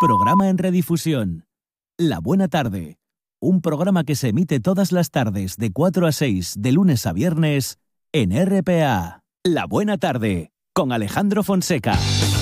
Programa en redifusión. La Buena Tarde. Un programa que se emite todas las tardes de 4 a 6 de lunes a viernes en RPA. La Buena Tarde con Alejandro Fonseca.